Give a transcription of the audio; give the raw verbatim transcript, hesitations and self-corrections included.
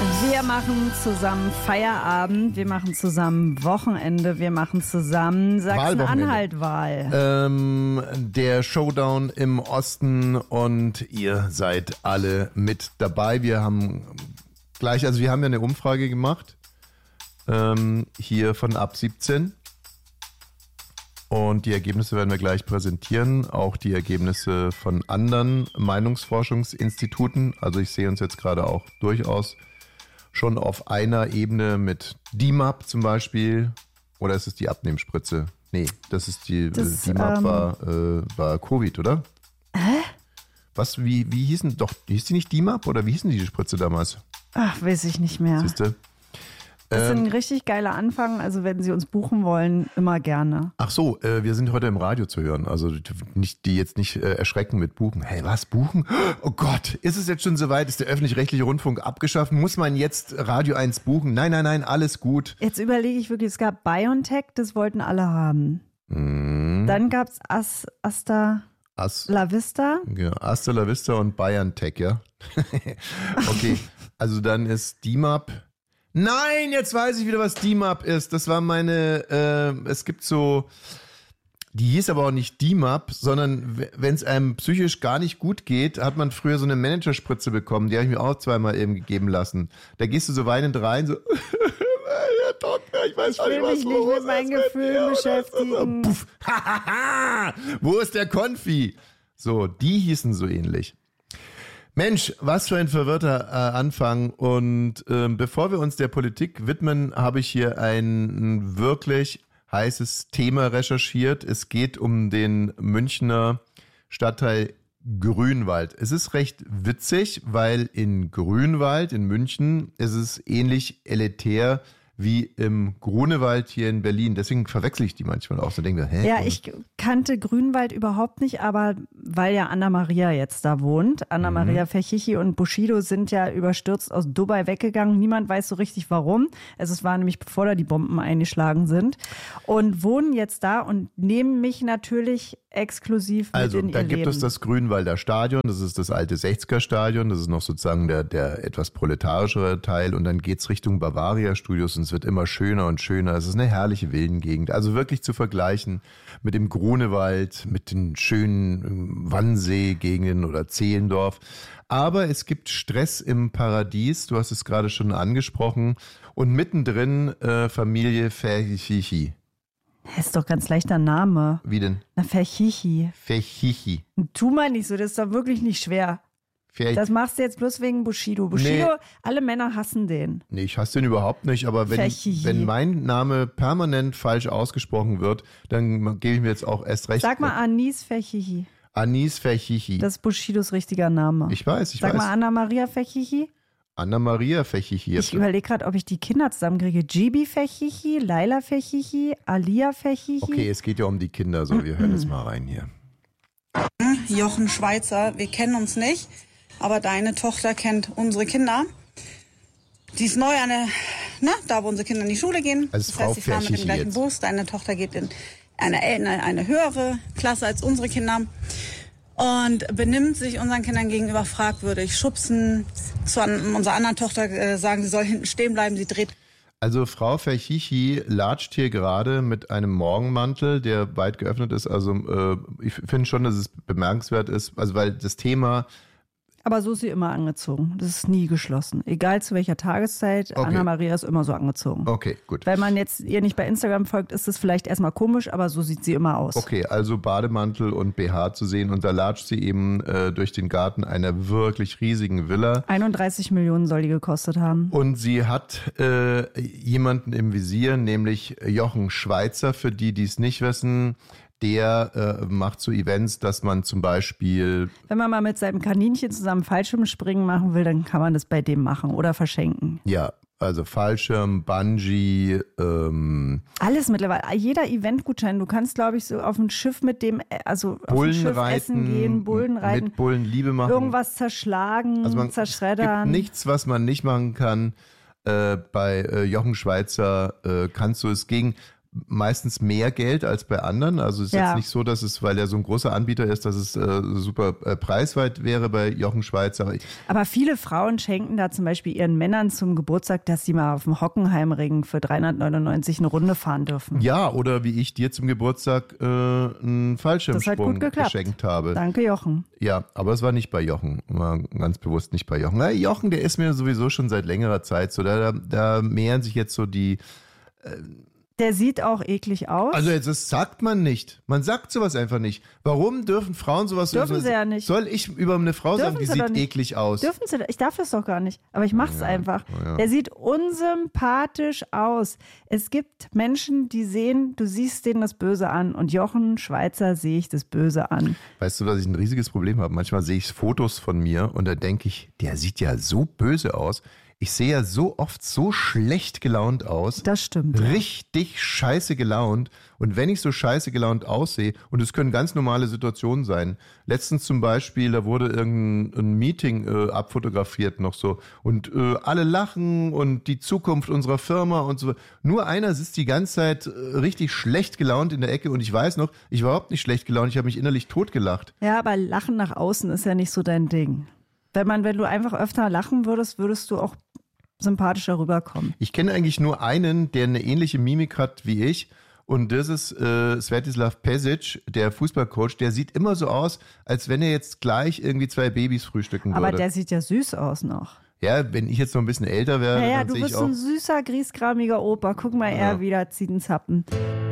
Wir machen zusammen Feierabend, wir machen zusammen Wochenende, wir machen zusammen Sachsen-Anhalt-Wahl. Ähm, der Showdown im Osten und ihr seid alle mit dabei. Wir haben gleich, also wir haben ja eine Umfrage gemacht, ähm, hier von ab siebzehn. Und die Ergebnisse werden wir gleich präsentieren, auch die Ergebnisse von anderen Meinungsforschungsinstituten. Also ich sehe uns jetzt gerade auch durchaus schon auf einer Ebene mit D I M A P zum Beispiel. Oder ist es die Abnehmspritze? Nee, das ist die, das, D I M A P ähm, war, äh, war Covid, oder? Hä? Was, wie, wie hießen, doch, hieß die nicht D I M A P oder wie hießen die Spritze damals? Ach, weiß ich nicht mehr. Siehste? Das ist ein richtig geiler Anfang, also wenn Sie uns buchen wollen, immer gerne. Ach so, äh, wir sind heute im Radio zu hören, also nicht, die jetzt nicht äh, erschrecken mit buchen. Hey, was, buchen? Oh Gott, ist es jetzt schon soweit? Ist der öffentlich-rechtliche Rundfunk abgeschafft? Muss man jetzt Radio eins buchen? Nein, nein, nein, alles gut. Jetzt überlege ich wirklich, es gab BioNTech, das wollten alle haben. Mm. Dann gab es As, Asta As, La Vista. Ja, Asta La Vista und BioNTech, ja. Okay, also dann ist D I M A P. Nein, jetzt weiß ich wieder, was D I M A P ist. Das war meine, äh, es gibt so, die hieß aber auch nicht D I M A P, sondern wenn es einem psychisch gar nicht gut geht, hat man früher so eine Managerspritze bekommen. Die habe ich mir auch zweimal eben gegeben lassen. Da gehst du so weinend rein, so, Herr Doktor, ich weiß ich will mich nicht mit meinen Gefühlen beschäftigen. Puff. Wo ist der Konfi? So, die hießen so ähnlich. Mensch, was für ein verwirrter äh, Anfang. Und ähm, bevor wir uns der Politik widmen, habe ich hier ein, ein wirklich heißes Thema recherchiert. Es geht um den Münchner Stadtteil Grünwald. Es ist recht witzig, weil in Grünwald in München ist es ähnlich elitär wie im Grunewald hier in Berlin. Deswegen verwechsel ich die manchmal auch. So denke, hä? Ja, ich kannte Grünwald überhaupt nicht, aber weil ja Anna-Maria jetzt da wohnt. Anna-Maria mhm. Ferchichi und Bushido sind ja überstürzt aus Dubai weggegangen. Niemand weiß so richtig warum. Also es war nämlich bevor da die Bomben eingeschlagen sind. Und wohnen jetzt da und nehmen mich natürlich exklusiv mit also, in ihr da gibt Leben. es das Grünwalder Stadion, das ist das alte sechziger-Stadion, das ist noch sozusagen der, der etwas proletarischere Teil und dann geht's Richtung Bavaria Studios und es wird immer schöner und schöner. Es ist eine herrliche Villengegend, also wirklich zu vergleichen mit dem Grunewald, mit den schönen Wannsee-Gegenden oder Zehlendorf. Aber es gibt Stress im Paradies, du hast es gerade schon angesprochen und mittendrin äh, Familie Ferchichi. Das ist doch ganz leichter Name. Wie denn? Na, Ferchichi. Ferchichi. Tu mal nicht so, das ist doch wirklich nicht schwer. Fer- das machst du jetzt bloß wegen Bushido. Bushido, nee. Alle Männer hassen den. Nee, ich hasse den überhaupt nicht, aber wenn, wenn mein Name permanent falsch ausgesprochen wird, dann gebe ich mir jetzt auch erst recht. Sag mal Anis Ferchichi. Anis Ferchichi. Das ist Bushidos richtiger Name. Ich weiß, ich Sag weiß. Sag mal Anna-Maria Ferchichi. Anna-Maria Ferchichi. Ich überlege gerade, ob ich die Kinder zusammenkriege. Gibi Ferchichi, Laila Ferchichi, Alia Ferchichi. Okay, es geht ja um die Kinder, so wir hören jetzt mal rein hier. Jochen Schweizer, wir kennen uns nicht, aber deine Tochter kennt unsere Kinder. Die ist neu, eine, ne, da wo unsere Kinder in die Schule gehen. Also das Frau heißt, sie fahren mit dem gleichen jetzt. Bus. Deine Tochter geht in eine, eine, eine höhere Klasse als unsere Kinder. Und benimmt sich unseren Kindern gegenüber fragwürdig, schubsen, zu an, unserer anderen Tochter äh, sagen, sie soll hinten stehen bleiben, sie dreht. Also Frau Ferchichi latscht hier gerade mit einem Morgenmantel, der weit geöffnet ist. Also äh, ich finde schon, dass es bemerkenswert ist, also weil das Thema... Aber so ist sie immer angezogen. Das ist nie geschlossen. Egal zu welcher Tageszeit, okay. Anna-Maria ist immer so angezogen. Okay, gut. Wenn man jetzt ihr nicht bei Instagram folgt, ist es vielleicht erstmal komisch, aber so sieht sie immer aus. Okay, also Bademantel und B H zu sehen und da latscht sie eben äh, durch den Garten einer wirklich riesigen Villa. einunddreißig Millionen soll die gekostet haben. Und sie hat äh, jemanden im Visier, nämlich Jochen Schweizer, für die, die es nicht wissen. Der äh, macht so Events, dass man zum Beispiel... Wenn man mal mit seinem Kaninchen zusammen Fallschirmspringen machen will, dann kann man das bei dem machen oder verschenken. Ja, also Fallschirm, Bungee, ähm... Alles mittlerweile. Jeder Eventgutschein. Du kannst, glaube ich, so auf ein Schiff mit dem, also auf ein Schiff essen gehen, Bullen reiten. Mit Bullen Liebe machen. Irgendwas zerschlagen, also man, zerschreddern. Es gibt nichts, was man nicht machen kann. Äh, bei äh, Jochen Schweizer äh, kannst du es gegen... meistens mehr Geld als bei anderen. Also es ist Ja. jetzt nicht so, dass es, weil er so ein großer Anbieter ist, dass es äh, super äh, preisweit wäre bei Jochen Schweizer. Aber ich, Aber viele Frauen schenken da zum Beispiel ihren Männern zum Geburtstag, dass sie mal auf dem Hockenheimring für dreihundertneunundneunzig eine Runde fahren dürfen. ja, oder wie ich dir zum Geburtstag äh, einen Das hat Fallschirmsprung gut geklappt. geschenkt habe. Danke, Jochen. Ja, aber es war nicht bei Jochen. War ganz bewusst nicht bei Jochen. Na, Jochen, der ist mir sowieso schon seit längerer Zeit so. Da, da, da mehren sich jetzt so die. Der sieht auch eklig aus. Also, jetzt, das sagt man nicht. Man sagt sowas einfach nicht. Warum dürfen Frauen sowas Dürfen so, sie ja nicht. Soll ich über eine Frau Dürfen sagen, die sie sieht doch nicht. eklig aus? Dürfen sie, ich darf das doch gar nicht, aber ich mach's Ja, einfach. ja. Der sieht unsympathisch aus. Es gibt Menschen, die sehen, du siehst denen das Böse an und Jochen Schweizer sehe ich das Böse an. Weißt du, dass ich ein riesiges Problem habe? Manchmal sehe ich Fotos von mir und da denke ich, der sieht ja so böse aus. Ich sehe ja so oft so schlecht gelaunt aus. Das stimmt. Richtig scheiße gelaunt. Und wenn ich so scheiße gelaunt aussehe, und es können ganz normale Situationen sein. Letztens zum Beispiel, da wurde irgendein ein Meeting äh, abfotografiert noch so. Und äh, alle lachen und die Zukunft unserer Firma und so. Nur einer sitzt die ganze Zeit äh, richtig schlecht gelaunt in der Ecke. Und ich weiß noch, ich war überhaupt nicht schlecht gelaunt. Ich habe mich innerlich totgelacht. Ja, aber Lachen nach außen ist ja nicht so dein Ding. Wenn man, wenn du einfach öfter lachen würdest, würdest du auch sympathischer rüberkommen. Ich kenne eigentlich nur einen, der eine ähnliche Mimik hat wie ich. Und das ist äh, Svetislav Pesic, der Fußballcoach. Der sieht immer so aus, als wenn er jetzt gleich irgendwie zwei Babys frühstücken Aber würde. der sieht ja süß aus noch. Ja, wenn ich jetzt noch ein bisschen älter wäre, Ja, ja, dann du sehe bist ich auch. ein süßer, griesgramiger Opa. Guck mal, er Ja. wieder zieht einen Zappen.